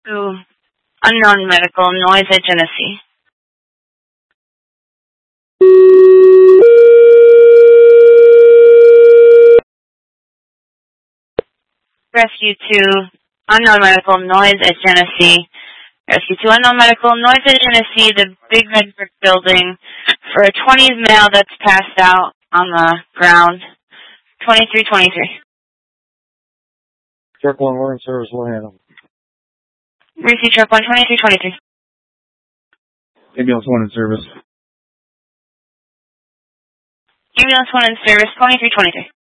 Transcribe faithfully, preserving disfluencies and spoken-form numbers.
to unknown medical noise at Genesee. Rescue to unknown medical noise at Genesee. Rescue to unknown medical noise at Genesee, the big red brick building, for a twenties male that's passed out on the ground. twenty-three twenty-three. Truck one, we're in service, we'll handle. Receive truck one, twenty-three twenty-three. Ambulance one in service. Ambulance one in service, twenty-three twenty-three.